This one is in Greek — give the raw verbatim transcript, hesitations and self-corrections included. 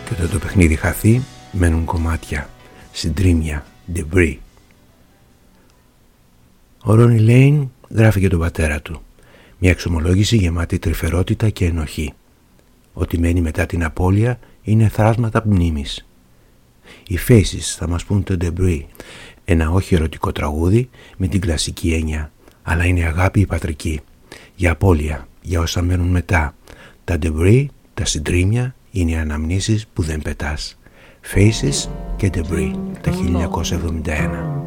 Και όταν το παιχνίδι χαθεί, μένουν κομμάτια, συντρίμμια, debris. Ο Ρόνι Λέιν γράφει για τον πατέρα του. Μια εξομολόγηση γεμάτη τρυφερότητα και ενοχή. Ό,τι μένει μετά την απώλεια είναι θράσματα μνήμης. Οι Faces θα μας πούν το Debris, ένα όχι ερωτικό τραγούδι με την κλασική έννοια, αλλά είναι αγάπη η πατρική, για απώλεια, για όσα μένουν μετά. Τα Debris, τα συντρίμμια, είναι οι αναμνήσεις που δεν πετάς. Faces και Debris, τα χίλια εννιακόσια εβδομήντα ένα.